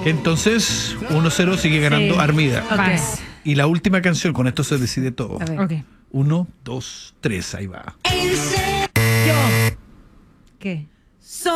Entonces, 1-0 sigue ganando Sí. Armida. Ok. Y la última canción, con esto se decide todo. A ver. Ok. 1, 2, 3, ahí va. Yo. ¿Qué?